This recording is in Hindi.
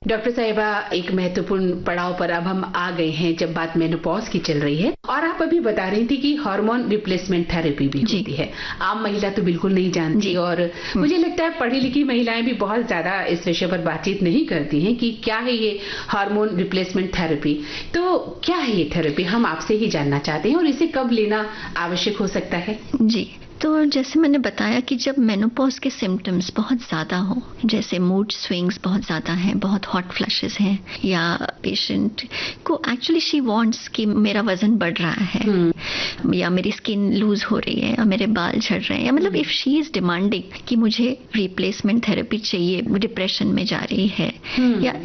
डॉक्टर साहिबा, एक महत्वपूर्ण पड़ाव पर अब हम आ गए हैं जब बात मेनोपॉज की चल रही है, और आप अभी बता रही थी कि हार्मोन रिप्लेसमेंट थेरेपी भी होती है। आम महिला तो बिल्कुल नहीं जानती, और मुझे लगता है पढ़ी लिखी महिलाएं भी बहुत ज्यादा इस विषय पर बातचीत नहीं करती हैं कि क्या है ये हार्मोन रिप्लेसमेंट थेरेपी। तो क्या है ये थेरेपी, हम आपसे ही जानना चाहते हैं, और इसे कब लेना आवश्यक हो सकता है? जी, तो जैसे मैंने बताया कि जब मेनोपॉज के सिम्टम्स बहुत ज़्यादा हो, जैसे मूड स्विंग्स बहुत ज़्यादा हैं, बहुत हॉट फ्लैशेस हैं, या पेशेंट को एक्चुअली शी वांट्स कि मेरा वज़न बढ़ रहा है, या मेरी स्किन लूज हो रही है, या मेरे बाल झड़ रहे हैं, या मतलब इफ़ शी इज़ डिमांडिंग कि मुझे रिप्लेसमेंट थेरेपी चाहिए, डिप्रेशन में जा रही है, या